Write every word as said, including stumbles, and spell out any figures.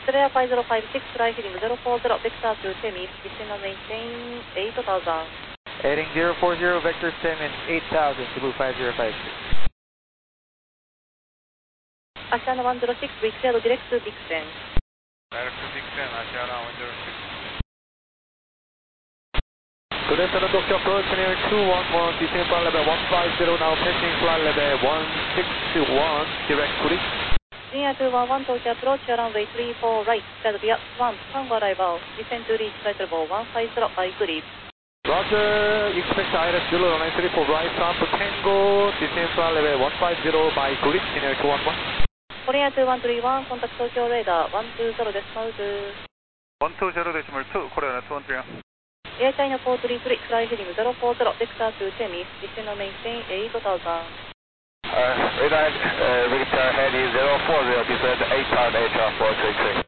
Australia five zero five six, fly heading zero four zero, vector to Temi, descend and maintain eight thousand. Heading zero four zero, vector Temi, eight thousand, Cebu five zero five six. Asiana one zero six, we cleared direct to Dixon. Direct to Dixon, Asiana one zero six. Good afternoon, Tokyo approach near two one one, descend flight level one five zero, now passing flight level one six one, direct to Dixon. Linear two one one, Tokyo approach, runway three four right, cleared via one, Tango arrival, descend to reach flight level one five zero, by Grip. Roger, expect I R S zero nine three four right, Trump Tango, descend flight level one five zero, by Grip, linear two one one. Korea two one three one, contact Tokyo radar one two zero decimal two. one two zero decimal two, Korea two one three one. Air China four three three, fly heading zero four zero, vector to Temi, descend and maintain eight thousand. Uh, radar, uh, Victor heading zero four zero, descend eight thousand, H R four three three.